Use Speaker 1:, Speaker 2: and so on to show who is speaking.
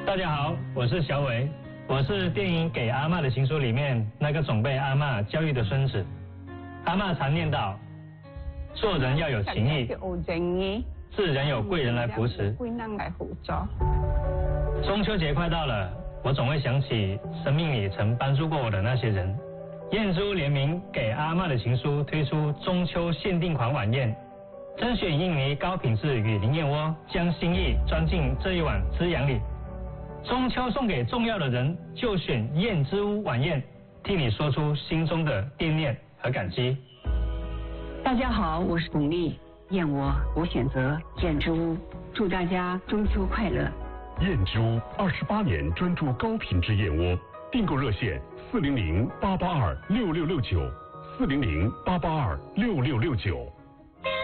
Speaker 1: 大家好，我是小伟，我是电影《给阿嬷的情书》里面那个总被阿嬷教育的孙子。阿嬷常念叨，做人要有情义，自然有贵人来扶持。中秋节快到了，我总会想起生命里曾帮助过我的那些人。燕珠联名《给阿嬷的情书》推出中秋限定款晚宴，甄选印尼高品质雨林燕窝，将心意装进这一碗滋养里。中秋送给重要的人，就选燕之屋晚宴，替你说出心中的惦念和感激。
Speaker 2: 大家好，我是巩俐，燕窝我选择燕之屋，祝大家中秋快乐。
Speaker 3: 燕之屋28年专注高品质燕窝，订购热线400-882-6669，400-882-6669。